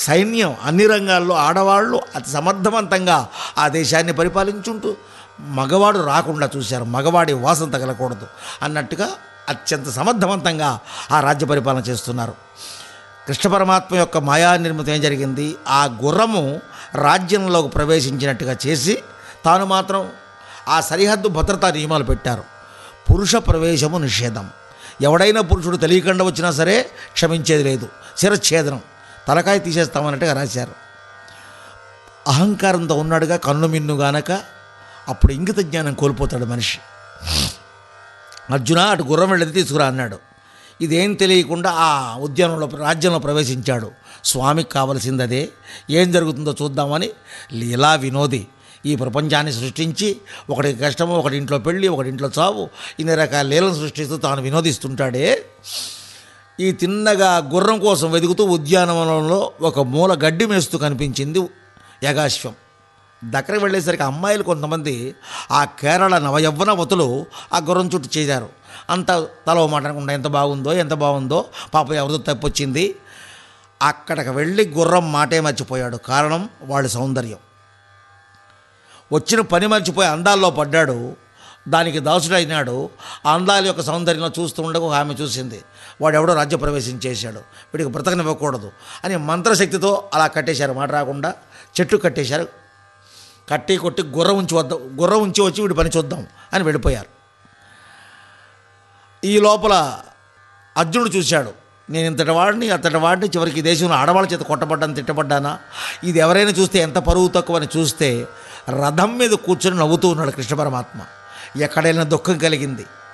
సైన్యం అన్ని రంగాల్లో ఆడవాళ్ళు అతి సమర్థవంతంగా ఆ దేశాన్ని పరిపాలించుంటూ మగవాడు రాకుండా చూశారు, మగవాడి వాసన తగలకూడదు అన్నట్టుగా అత్యంత సమర్థవంతంగా ఆ రాజ్య పరిపాలన చేస్తున్నారు. కృష్ణ పరమాత్మ యొక్క మాయా నిర్మితం ఏం జరిగింది, ఆ గుర్రము రాజ్యంలోకి ప్రవేశించినట్టుగా చేసి తాను మాత్రం ఆ సరిహద్దు భద్రతా నియమాలు పెట్టారు. పురుష ప్రవేశము నిషేధం, ఎవడైనా పురుషుడు తెలియకుండా వచ్చినా సరే క్షమించేది లేదు, శిరఛేదనం, తలకాయ తీసేస్తామన్నట్టుగా రాశారు. అహంకారంతో ఉన్నాడుగా కన్ను మిన్నుగానక అప్పుడు ఇంగిత జ్ఞానం కోల్పోతాడు మనిషి. అర్జున అటు గుర్రం వెళ్ళి తీసుకురా అన్నాడు. ఇదేం తెలియకుండా ఆ ఉద్యానంలో రాజ్యంలో ప్రవేశించాడు. స్వామికి కావలసింది అదే, ఏం జరుగుతుందో చూద్దామని లీలా వినోది ఈ ప్రపంచాన్ని సృష్టించి ఒకటి కష్టము, ఒకటి ఇంట్లో పెళ్ళి, ఒకటి ఇంట్లో చావు, ఇన్ని రకాల లీలను సృష్టిస్తూ తాను వినోదిస్తుంటాడే. ఈ తిన్నగా గుర్రం కోసం వెతుకుతూ ఉద్యానవనంలో ఒక మూల గడ్డి మేస్తూ కనిపించింది యగాశ్వం. దగ్గరికి వెళ్ళేసరికి అమ్మాయిలు కొంతమంది ఆ కేరళ నవయవ్వనవతులు ఆ గుర్రం చుట్టూ చేశారు. అంత తల మాట్లాడకుండా ఎంత బాగుందో ఎంత బాగుందో, పాప ఎవరితో తప్పొచ్చింది. అక్కడికి వెళ్ళి గుర్రం మాటే మర్చిపోయాడు. కారణం వాళ్ళ సౌందర్యం. వచ్చిన పని మర్చిపోయి అందాల్లో పడ్డాడు, దానికి దాసుడైనాడు. ఆ అందాల యొక్క సౌందర్యంలో చూస్తూ ఉండగా ఆమె చూసింది, వాడెవడో రాజ్య ప్రవేశం చేశాడు, వీడికి బ్రతకనివ్వకూడదు అని మంత్రశక్తితో అలా కట్టేశారు. మాట రాకుండా చెట్టు కట్టేశారు. కట్టి కొట్టి గుర్రం ఉంచి వచ్చి వీడి పని చూద్దాం అని వెళ్ళిపోయారు. ఈ లోపల అర్జునుడు చూశాడు, నేను ఇంతటి వాడిని అతటి వాడిని, చివరికి ఈ దేశంలో ఆడవాళ్ళ చేత కొట్టబడ్డాను, తిట్టబడ్డానా, ఇది ఎవరైనా చూస్తే ఎంత పరువు తక్కువ అని చూస్తే రథం మీద కూర్చొని నవ్వుతూ ఉన్నాడు కృష్ణ పరమాత్మ. ఎక్కడైనా దుఃఖం కలిగింది,